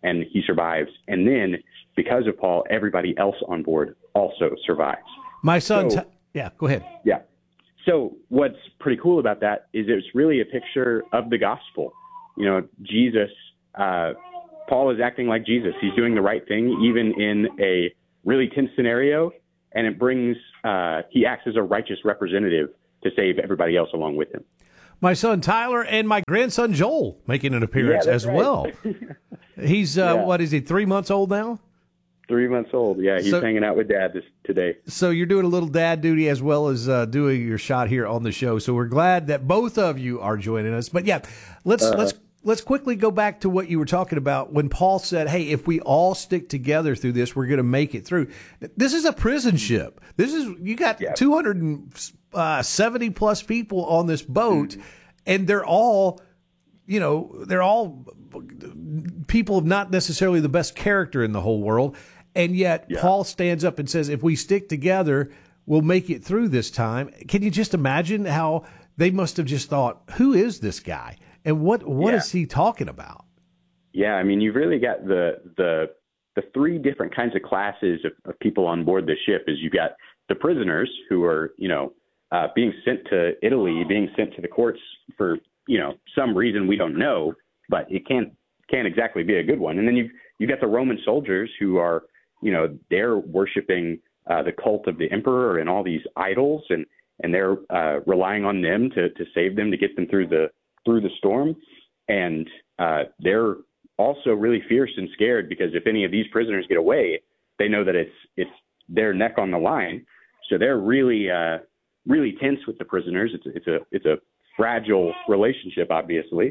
[SPEAKER 7] and he survives. And then because of Paul, everybody else on board also survives.
[SPEAKER 13] My son,
[SPEAKER 7] So-
[SPEAKER 13] t- yeah, go ahead.
[SPEAKER 7] Yeah. So what's pretty cool about that is it's really a picture of the gospel. You know, Jesus, uh, Paul is acting like Jesus. He's doing the right thing, even in a really tense scenario. And it brings, uh, he acts as a righteous representative to save everybody else along with him.
[SPEAKER 13] My son Tyler and my grandson Joel making an appearance
[SPEAKER 7] Yeah, that's
[SPEAKER 13] as
[SPEAKER 7] right.
[SPEAKER 13] well. He's, uh,
[SPEAKER 7] Yeah.
[SPEAKER 13] what is he, three months old now?
[SPEAKER 7] Three months old. Yeah, he's
[SPEAKER 13] So-
[SPEAKER 7] hanging out with Dad this today.
[SPEAKER 13] So you're doing a little dad duty as well as uh, doing your shot here on the show. So we're glad that both of you are joining us. But yeah, let's
[SPEAKER 7] Uh-huh.
[SPEAKER 13] let's let's quickly go back to what you were talking about when Paul said, "Hey, if we all stick together through this, we're going to make it through." This is a prison ship. This is you got two hundred seventy plus people on this boat,
[SPEAKER 7] Mm-hmm.
[SPEAKER 13] and they're all, you know, they're all people of not necessarily the best character in the whole world. And yet Paul stands up and says, if we stick together, we'll make it through this time. Can you just imagine how they must have just thought, who is this guy? And what what
[SPEAKER 7] Yeah.
[SPEAKER 13] is he talking about?
[SPEAKER 7] Yeah, I mean, you've really got the the the three different kinds of classes of, of people on board the ship. Is you've got the prisoners who are, you know, uh, being sent to Italy, being sent to the courts for, you know, some reason we don't know, but it can't can't exactly be a good one. And then you've you've got the Roman soldiers who are, you know, they're worshiping uh, the cult of the emperor and all these idols, and and they're uh, relying on them to to save them, to get them through the through the storm. And uh, they're also really fierce and scared because if any of these prisoners get away, they know that it's it's their neck on the line. So they're really uh, really tense with the prisoners. It's it's a it's a fragile relationship, obviously.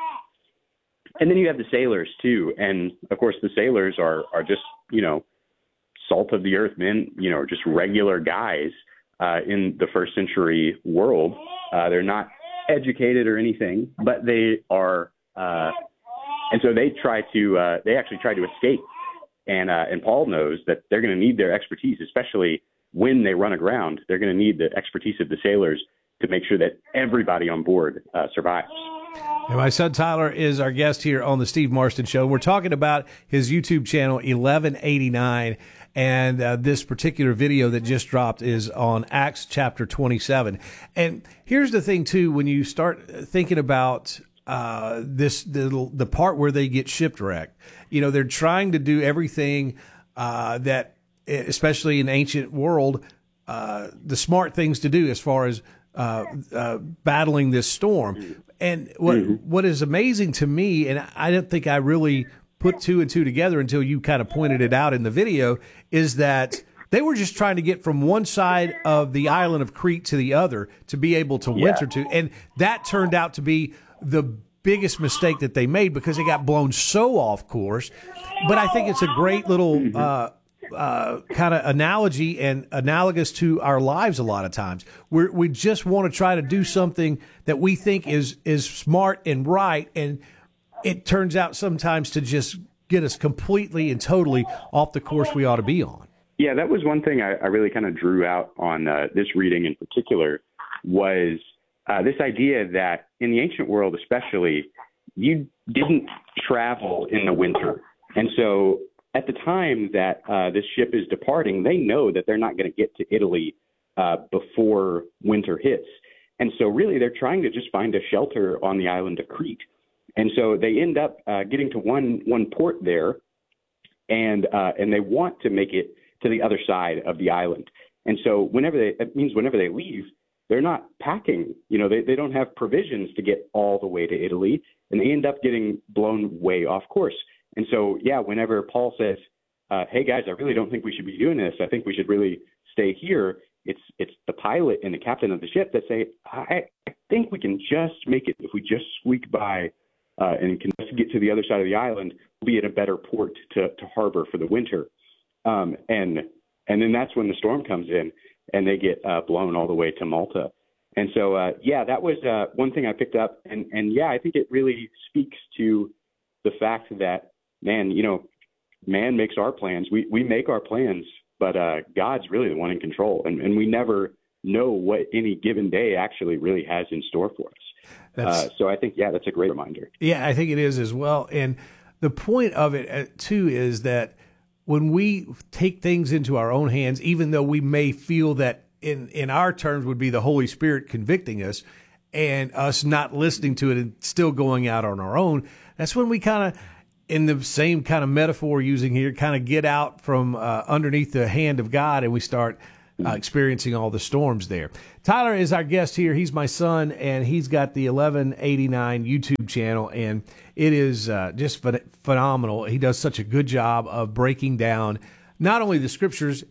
[SPEAKER 7] And then you have the sailors too, and of course the sailors are are just, you know, salt of the earth men, you know, just regular guys uh, in the first century world. Uh, they're not educated or anything, but they are, uh, and so they try to, uh, they actually try to escape. And uh, and Paul knows that they're going to need their expertise, especially when they run aground. They're going to need the expertise of the sailors to make sure that everybody on board uh, survives.
[SPEAKER 13] And my son Tyler is our guest here on the Steve Marston Show. We're talking about his YouTube channel, eleven eighty-nine, and uh, this particular video that just dropped is on Acts chapter twenty-seven. And here's the thing, too, when you start thinking about uh, this, the, the part where they get shipwrecked, you know, they're trying to do everything uh, that, especially in ancient world, uh, the smart things to do as far as uh, uh, battling this storm. And what what is amazing to me, and I don't think I really put two and two together until you kind of pointed it out in the video, is that they were just trying to get from one side of the island of Crete to the other to be able to
[SPEAKER 7] Yeah.
[SPEAKER 13] winter to. And that turned out to be the biggest mistake that they made because it got blown so off course. But I think it's a great little uh, uh, kind of analogy and analogous to our lives a lot of times. We're, we just want to try to do something that we think is is smart and right, and it turns out sometimes to just get us completely and totally off the course we ought to be on.
[SPEAKER 7] Yeah, that was one thing I, I really kind of drew out on uh, this reading in particular was uh, this idea that in the ancient world especially, you didn't travel in the winter. And so at the time that uh, this ship is departing, they know that they're not going to get to Italy uh, before winter hits. And so really they're trying to just find a shelter on the island of Crete. And so they end up uh, getting to one one port there, and uh, and they want to make it to the other side of the island. And so whenever they, it means whenever they leave, they're not packing. You know, they, they don't have provisions to get all the way to Italy, and they end up getting blown way off course. And so, yeah, whenever Paul says, uh, hey, guys, I really don't think we should be doing this. I think we should really stay here. It's it's the pilot and the captain of the ship that say, I, I think we can just make it if we just squeak by uh, and can just get to the other side of the island, we'll be in a better port to, to harbor for the winter. Um, and and then that's when the storm comes in and they get uh, blown all the way to Malta. And so, uh, yeah, that was uh, one thing I picked up. And, and, yeah, I think it really speaks to the fact that, man, you know, man makes our plans. We we make our plans, but uh, God's really the one in control. And, and we never know what any given day actually really has in store for us. Uh, so I think, yeah, that's a great reminder.
[SPEAKER 13] Yeah, I think it is as well. And the point of it uh, too is that when we take things into our own hands, even though we may feel that in, in our terms would be the Holy Spirit convicting us and us not listening to it and still going out on our own, that's when we kind of, in the same kind of metaphor using here, kind of get out from uh, underneath the hand of God and we start uh, experiencing all the storms there. Tyler is our guest here. He's my son, and he's got the eleven eighty-nine YouTube channel, and it is uh, just ph- phenomenal. He does such a good job of breaking down not only the scriptures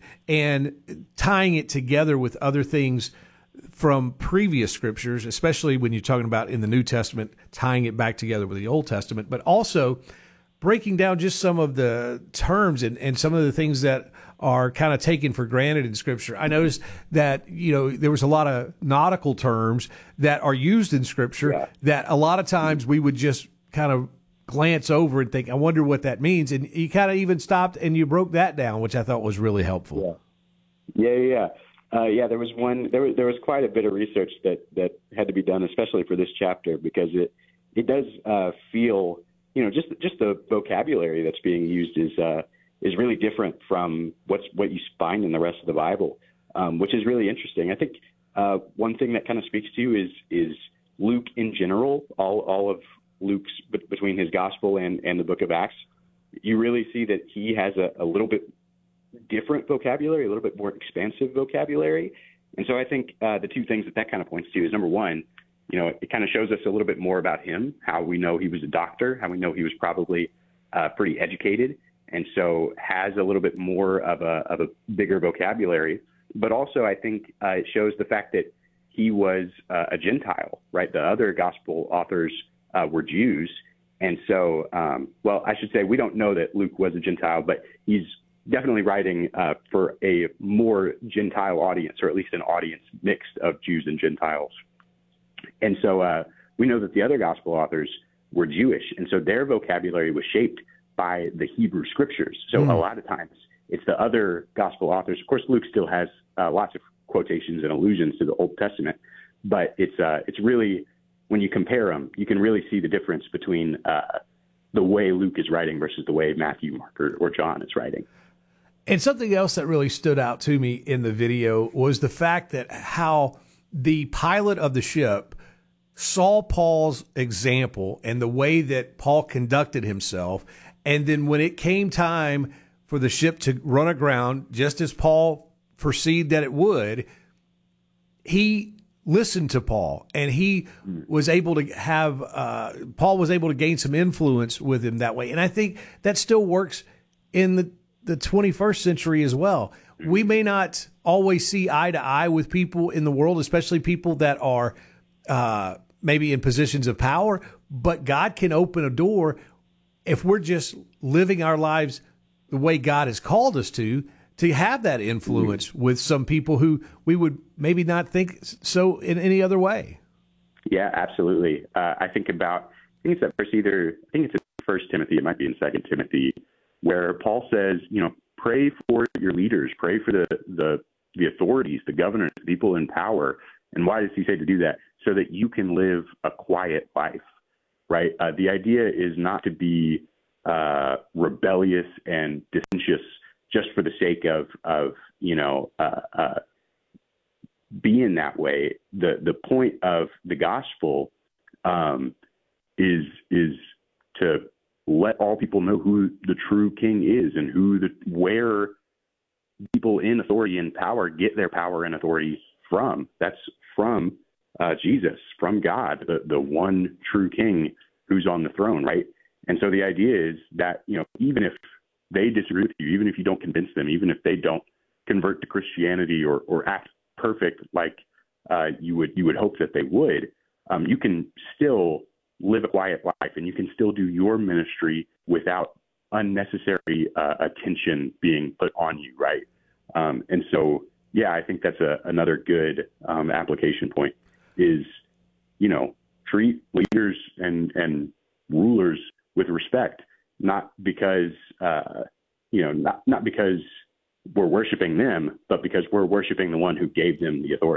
[SPEAKER 13] and tying it together with other things from previous scriptures, especially when you're talking about in the New Testament, tying it back together with the Old Testament, but also breaking down just some of the terms and, and some of the things that are kind of taken for granted in Scripture. I noticed that, you know, there was a lot of nautical terms that are used in Scripture yeah. that a lot of times we would just kind of glance over and think, I wonder what that means. And you kind of even stopped and you broke that down, which I thought was really helpful.
[SPEAKER 7] Yeah, yeah, yeah. Uh, yeah, there was one. There was there was quite a bit of research that, that had to be done, especially for this chapter, because it it does uh, feel, you know, just just the vocabulary that's being used is uh, is really different from what's what you find in the rest of the Bible, um, which is really interesting. I think uh, one thing that kind of speaks to you is is Luke in general, all all of Luke's between his gospel and, and the book of Acts. You really see that he has a, a little bit different vocabulary, a little bit more expansive vocabulary. And so I think uh, the two things that that kind of points to is, number one, you know, it kind of shows us a little bit more about him, how we know he was a doctor, how we know he was probably uh, pretty educated, and so has a little bit more of a, of a bigger vocabulary. But also I think uh, it shows the fact that he was uh, a Gentile, right? The other gospel authors uh, were Jews. And so, um, well, I should say we don't know that Luke was a Gentile, but he's definitely writing uh, for a more Gentile audience, or at least an audience mixed of Jews and Gentiles. And so uh, we know that the other gospel authors were Jewish, and so their vocabulary was shaped by the Hebrew scriptures. So mm. a lot of times it's the other gospel authors. Of course, Luke still has uh, lots of quotations and allusions to the Old Testament, but it's uh, it's really, when you compare them, you can really see the difference between uh, the way Luke is writing versus the way Matthew, Mark, or, or John is writing.
[SPEAKER 13] And something else that really stood out to me in the video was the fact that how the pilot of the ship saw Paul's example and the way that Paul conducted himself. And then when it came time for the ship to run aground, just as Paul foreseed that it would, he listened to Paul, and he was able to have, uh, Paul was able to gain some influence with him that way. And I think that still works in the the twenty-first century as well. We may not always see eye to eye with people in the world, especially people that are uh, maybe in positions of power, but God can open a door if we're just living our lives the way God has called us to, to have that influence mm-hmm. with some people who we would maybe not think so in any other way.
[SPEAKER 7] Yeah, absolutely. Uh, I think about, I think it's that verse either, I think it's in First Timothy, it might be in Second Timothy, where Paul says, you know, pray for your leaders, pray for the, the, the authorities, the governors, the people in power. And why does he say to do that? So that you can live a quiet life, right? Uh, the idea is not to be uh, rebellious and dissentious just for the sake of, of you know, uh, uh, being that way. The the point of the gospel um, is is to let all people know who the true king is and who the where people in authority and power get their power and authority from. That's from uh, Jesus, from God, the, the one true king who's on the throne, right? And so the idea is that, you know, even if they disagree with you, even if you don't convince them, even if they don't convert to Christianity or, or act perfect like uh, you would you would hope that they would, um, you can still live a quiet life, and you can still do your ministry without unnecessary uh, attention being put on you, right? Um, and so, yeah, I think that's a, another good um, application point is, you know, treat leaders and, and rulers with respect, not because, uh, you know, not, not because we're worshiping them, but because we're worshiping the one who gave them the authority.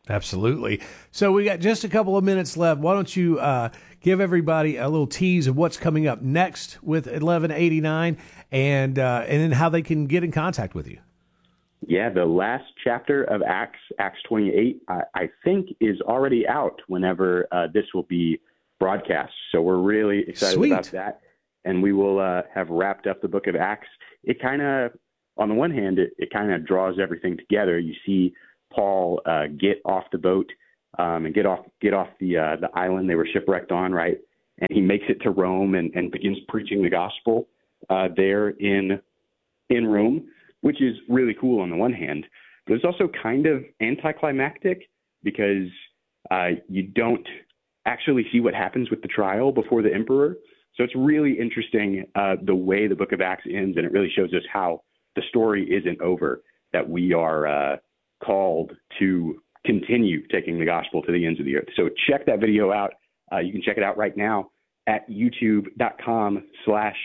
[SPEAKER 13] Absolutely. So we got just a couple of minutes left. Why don't you uh, give everybody a little tease of what's coming up next with eleven eighty-nine, and uh, and then how they can get in contact with you.
[SPEAKER 7] Yeah, the last chapter of Acts, Acts twenty-eight, I, I think is already out whenever uh, this will be broadcast. So we're really excited
[SPEAKER 13] Sweet.
[SPEAKER 7] about that. And we will uh, have wrapped up the book of Acts. It kind of, on the one hand, it, it kind of draws everything together. You see Paul uh, get off the boat um, and get off get off the uh, the island they were shipwrecked on, right? And he makes it to Rome and, and begins preaching the gospel uh, there in in Rome, which is really cool on the one hand. But it's also kind of anticlimactic because uh, you don't actually see what happens with the trial before the emperor. So it's really interesting uh, the way the book of Acts ends, and it really shows us how the story isn't over, that we are uh, called to continue taking the gospel to the ends of the earth. So check that video out. Uh, you can check it out right now at youtube.com slash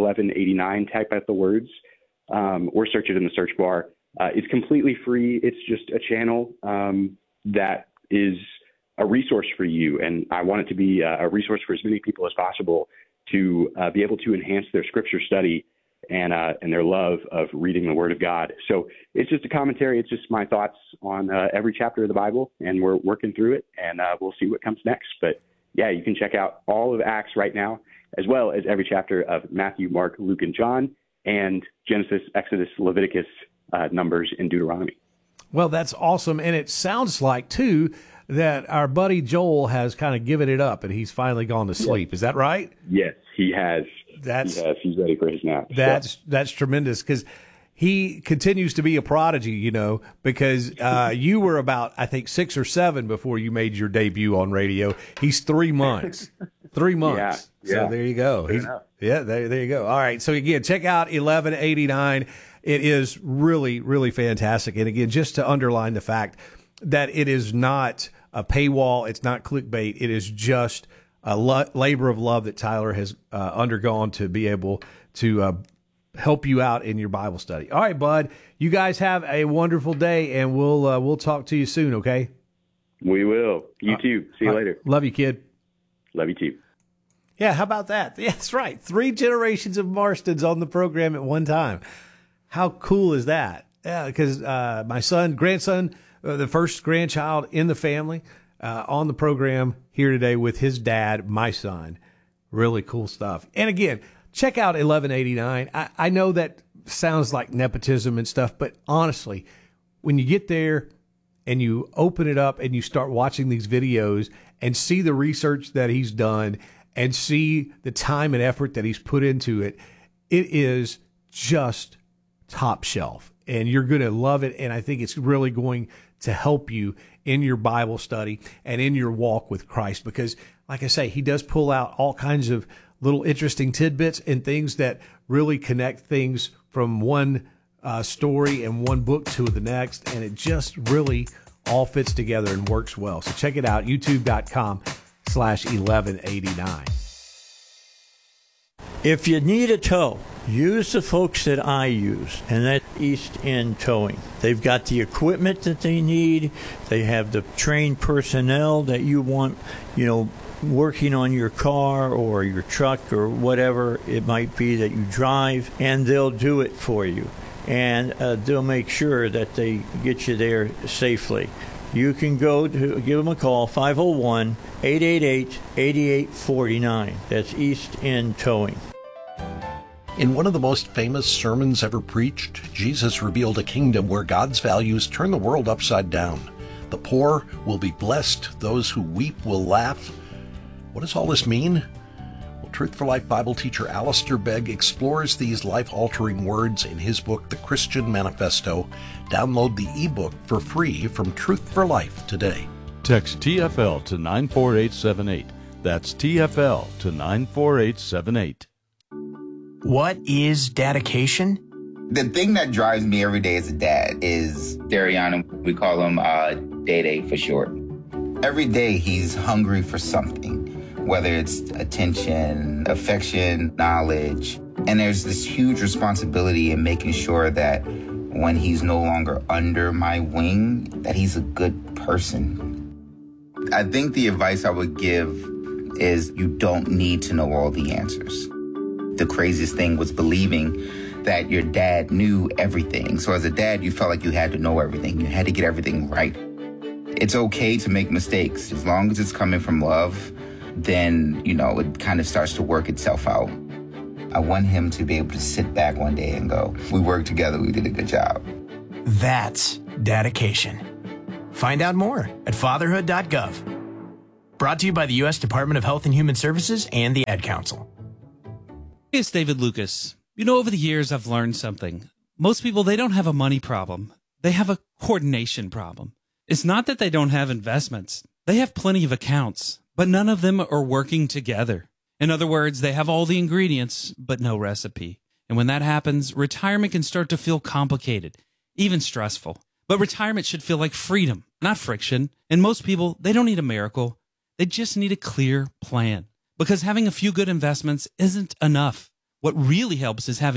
[SPEAKER 7] 1189. Type out the words um, or search it in the search bar. Uh, it's completely free. It's just a channel um, that is a resource for you. And I want it to be a resource for as many people as possible to uh, be able to enhance their scripture study and uh, and their love of reading the Word of God. So it's just a commentary. It's just my thoughts on uh, every chapter of the Bible, and we're working through it, and uh, we'll see what comes next. But yeah, you can check out all of Acts right now, as well as every chapter of Matthew, Mark, Luke, and John, and Genesis, Exodus, Leviticus, uh, Numbers, and Deuteronomy.
[SPEAKER 13] Well, that's awesome. And it sounds like, too, that our buddy Joel has kind of given it up and he's finally gone to sleep. Yes. Is that right?
[SPEAKER 7] Yes, he has.
[SPEAKER 13] That's,
[SPEAKER 7] he has. He's ready for his nap.
[SPEAKER 13] That's,
[SPEAKER 7] so.
[SPEAKER 13] that's tremendous because he continues to be a prodigy, you know, because uh, you were about, I think, six or seven before you made your debut on radio. He's three months. Three months.
[SPEAKER 7] Yeah,
[SPEAKER 13] so
[SPEAKER 7] yeah.
[SPEAKER 13] there you go. He's, yeah, there, there you go. All right. So again, check out eleven eighty-nine. It is really, really fantastic. And again, just to underline the fact that it is not a paywall, it's not clickbait. It is just a lo- labor of love that Tyler has uh, undergone to be able to uh, help you out in your Bible study. All right, bud. You guys have a wonderful day, and we'll uh, we'll talk to you soon. Okay?
[SPEAKER 7] We will. You uh, too. See you
[SPEAKER 13] uh,
[SPEAKER 7] later.
[SPEAKER 13] Love you, kid.
[SPEAKER 7] Love you too.
[SPEAKER 13] Yeah, how about that? Yeah, that's right. Three generations of Marstons on the program at one time. How cool is that? Yeah, because uh, my son, grandson, uh, the first grandchild in the family, uh, on the program here today with his dad, my son. Really cool stuff. And again, check out eleven eighty-nine. I, I know that sounds like nepotism and stuff, but honestly, when you get there and you open it up and you start watching these videos and see the research that he's done and see the time and effort that he's put into it, it is just top shelf, and you're going to love it. And I think it's really going to help you in your Bible study and in your walk with Christ, because like I say, he does pull out all kinds of little interesting tidbits and things that really connect things from one uh, story and one book to the next. And it just really all fits together and works well. So check it out, youtube.com slash 1189.
[SPEAKER 5] If you need a tow, use the folks that I use, and that's East End Towing. They've got the equipment that they need. They have the trained personnel that you want, you know, working on your car or your truck or whatever it might be that you drive, and they'll do it for you. And uh, they'll make sure that they get you there safely. You can go to give them a call, five oh one, eight eight eight, eight eight four nine. That's East End Towing.
[SPEAKER 3] In one of the most famous sermons ever preached, Jesus revealed a kingdom where God's values turn the world upside down. The poor will be blessed, those who weep will laugh. What does all this mean? Well, Truth for Life Bible teacher Alistair Begg explores these life-altering words in his book, The Christian Manifesto. Download the ebook for free from Truth for Life today.
[SPEAKER 8] Text T F L to nine four eight seven eight. That's T F L to nine four eight seven eight.
[SPEAKER 9] What is dedication?
[SPEAKER 10] The thing that drives me every day as a dad is Darian. We call him uh, Day-Day for short. Every day he's hungry for something, whether it's attention, affection, knowledge. And there's this huge responsibility in making sure that when he's no longer under my wing, that he's a good person. I think the advice I would give is you don't need to know all the answers. The craziest thing was believing that your dad knew everything. So as a dad, you felt like you had to know everything. You had to get everything right. It's okay to make mistakes. As long as it's coming from love, then, you know, it kind of starts to work itself out. I want him to be able to sit back one day and go, we worked together, we did a good job.
[SPEAKER 9] That's dedication. Find out more at fatherhood dot gov. Brought to you by the U S Department of Health and Human Services and the Ad Council.
[SPEAKER 18] Hey, it's David Lucas. You know, over the years, I've learned something. Most people, they don't have a money problem. They have a coordination problem. It's not that they don't have investments. They have plenty of accounts, but none of them are working together. In other words, they have all the ingredients, but no recipe. And when that happens, retirement can start to feel complicated, even stressful. But retirement should feel like freedom, not friction. And most people, they don't need a miracle. They just need a clear plan. Because having a few good investments isn't enough. What really helps is having